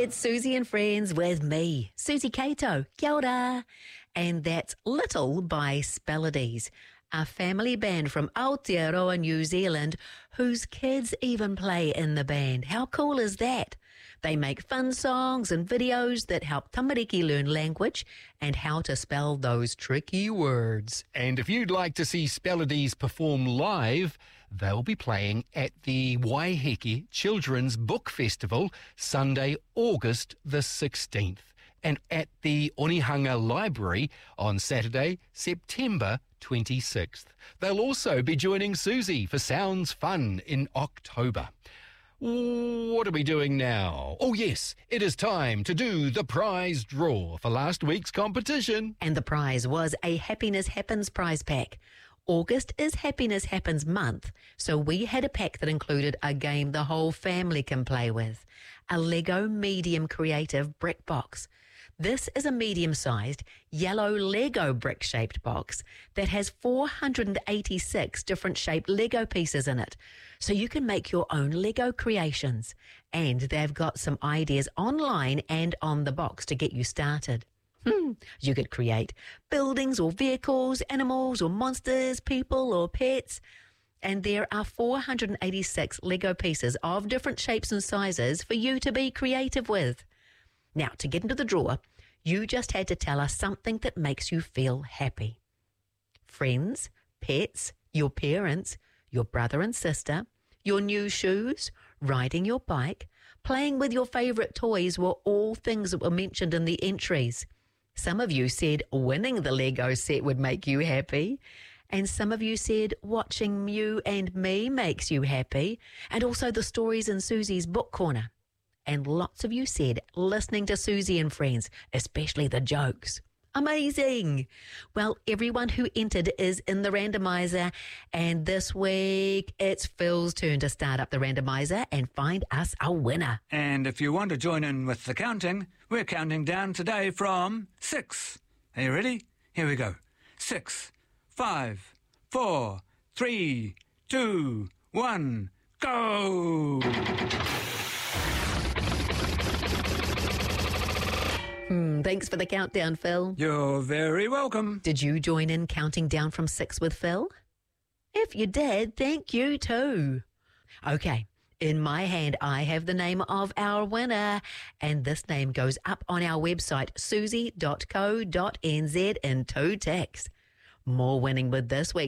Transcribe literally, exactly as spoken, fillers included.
It's Susie and Friends with me, Susie Cato. Kia ora. And that's Little by Spelodies, a family band from Aotearoa, New Zealand, whose kids even play in the band. How cool is that? They make fun songs and videos that help tamariki learn language and how to spell those tricky words. And if you'd like to see Spelodies perform live, they'll be playing at the Waiheke Children's Book Festival Sunday, August the sixteenth, and at the Onehunga Library on Saturday, September twenty-sixth. They'll also be joining Susie for Sounds Fun in October. What are we doing now? Oh yes, it is time to do the prize draw for last week's competition. And the prize was a Happiness Happens prize pack. August is Happiness Happens month, so we had a pack that included a game the whole family can play with, a Lego Medium Creative brick box. This is a medium-sized yellow Lego brick-shaped box that has four hundred eighty-six different shaped Lego pieces in it, so you can make your own Lego creations. And they've got some ideas online and on the box to get you started. Hmm. You could create buildings or vehicles, animals or monsters, people or pets. And there are four hundred eighty-six Lego pieces of different shapes and sizes for you to be creative with. Now, to get into the draw, you just had to tell us something that makes you feel happy. Friends, pets, your parents, your brother and sister, your new shoes, riding your bike, playing with your favourite toys were all things that were mentioned in the entries. Some of you said winning the Lego set would make you happy. And some of you said watching you and me makes you happy. And also the stories in Susie's book corner. And lots of you said listening to Susie and Friends, especially the jokes. Amazing. Well, everyone who entered is in the randomizer. And this week, it's Phil's turn to start up the randomizer and find us a winner. And if you want to join in with the counting, we're counting down today from six. Are you ready? Here we go. Six, five, four, three, two, one, go! Hmm, thanks for the countdown, Phil. You're very welcome. Did you join in counting down from six with Phil? If you did, thank you too. Okay, in my hand I have the name of our winner, and this name goes up on our website, susie dot co dot n z in two ticks. More winning with this week.